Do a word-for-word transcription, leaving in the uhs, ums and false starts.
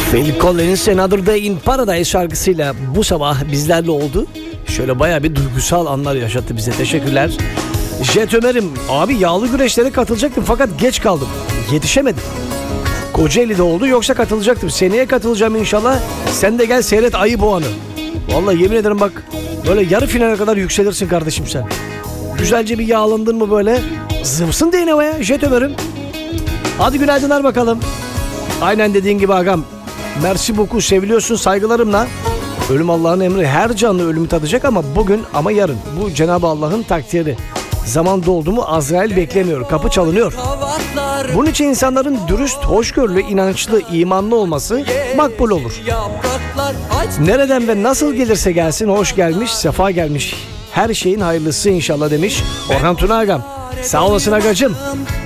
Phil Collins Another Day in Paradise şarkısıyla bu sabah bizlerle oldu. Şöyle bayağı bir duygusal anlar yaşattı bize. Teşekkürler. Jet Ömer'im, abi yağlı güreşlere katılacaktım fakat geç kaldım. Yetişemedim. Kocaeli'de oldu, yoksa katılacaktım. Seneye katılacağım inşallah. Sen de gel seyret ayı boğanı. Vallahi yemin ederim bak, böyle yarı finale kadar yükselirsin kardeşim sen. Güzelce bir yağlandın mı böyle zımsın diye ne ya Jet Ömer'im. Hadi günaydınlar bakalım. Aynen dediğin gibi agam. Merci beaucoup, seviliyorsun, saygılarımla. Ölüm Allah'ın emri, her canlı ölümü tadacak ama bugün ama yarın. Bu Cenab-ı Allah'ın takdiri. Zaman doldu mu Azrail beklemiyor, kapı çalınıyor. Bunun için insanların dürüst, hoşgörülü, inançlı, imanlı olması makbul olur. Nereden ve nasıl gelirse gelsin hoş gelmiş, sefa gelmiş. Her şeyin hayırlısı inşallah demiş Orhan Tuna agam. Sağ olasın agacım.